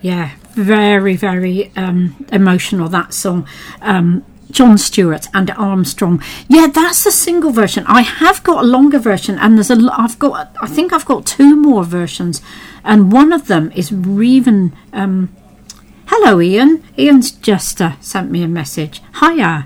Yeah, very, very emotional, that song. John Stewart and Armstrong. Yeah, that's the single version. I have got a longer version, and I think I've got two more versions, and one of them is even. Hello, Ian. Ian's just sent me a message. Hiya.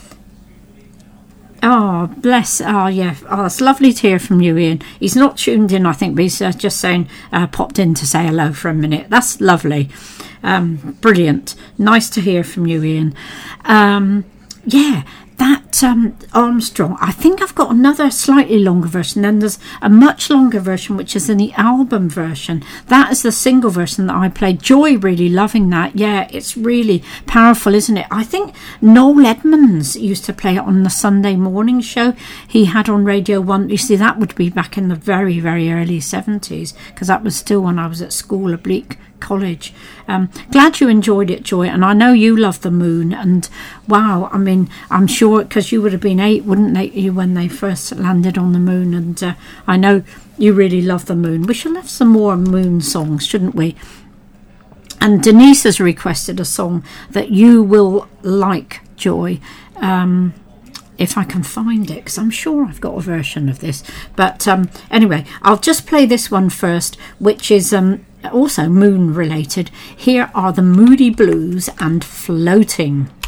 Oh, bless. Oh, yeah. Oh, it's lovely to hear from you, Ian. He's not tuned in, I think, but he's just saying, popped in to say hello for a minute. That's lovely. Brilliant. Nice to hear from you, Ian. Yeah, that Armstrong, I think I've got another slightly longer version. Then there's a much longer version, which is in the album version. That is the single version that I played. Joy really loving that. Yeah, it's really powerful, isn't it? I think Noel Edmonds used to play it on the Sunday morning show he had on Radio 1. You see, that would be back in the very, very early 70s, because that was still when I was at school, Oblique College. Glad you enjoyed it, Joy, and I know you love the moon. And wow, I mean, I'm sure, because you would have been 8, wouldn't you, when they first landed on the moon, and I know you really love the moon. We should have some more moon songs, shouldn't we? And Denise has requested a song that you will like, Joy. If I can find it, because I'm sure I've got a version of this. But anyway, I'll just play this one first, which is also moon related. Here are the Moody Blues and Floating.